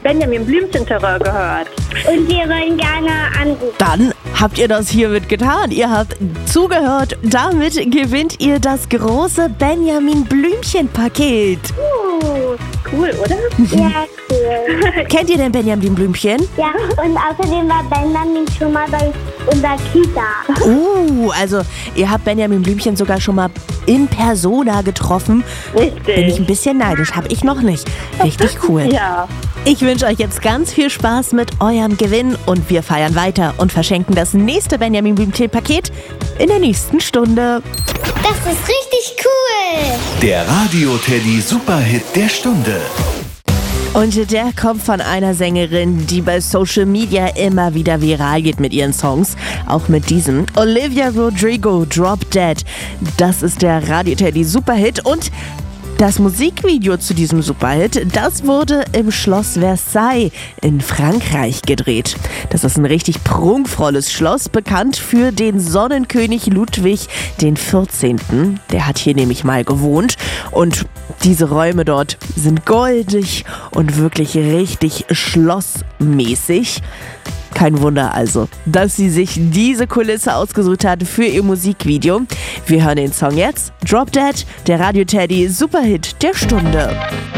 Benjamin Blümchen-Terror gehört. Und wir wollen gerne anrufen. Dann habt ihr das hiermit getan. Ihr habt zugehört. Damit gewinnt ihr das große Benjamin Blümchen-Paket. Cool, oder? Ja, cool. Kennt ihr denn Benjamin Blümchen? Ja, und außerdem war Benjamin schon mal bei unserer Kita. Also ihr habt Benjamin Blümchen sogar schon mal in Persona getroffen. Richtig. Bin ich ein bisschen neidisch, habe ich noch nicht. Richtig cool. Ja. Ich wünsche euch jetzt ganz viel Spaß mit eurem Gewinn und wir feiern weiter und verschenken das nächste Benjamin Blümchen-Paket in der nächsten Stunde. Das ist richtig cool. Der Radio-Teddy Superhit der Stunde. Und der kommt von einer Sängerin, die bei Social Media immer wieder viral geht mit ihren Songs. Auch mit diesem. Olivia Rodrigo, Drop Dead. Das ist der Radio-Teddy Superhit und das Musikvideo zu diesem Superhit, das wurde im Schloss Versailles in Frankreich gedreht. Das ist ein richtig prunkvolles Schloss, bekannt für den Sonnenkönig Ludwig XIV. Der hat hier nämlich mal gewohnt und diese Räume dort sind goldig und wirklich richtig schlossmäßig. Kein Wunder also, dass sie sich diese Kulisse ausgesucht hat für ihr Musikvideo. Wir hören den Song jetzt. Drop Dead, der Radio-Teddy Superhit der Stunde.